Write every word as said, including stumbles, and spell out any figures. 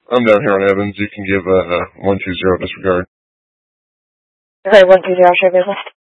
I'm down here on Evans. You can give uh, one two zero disregard. Okay, one two zero, show business.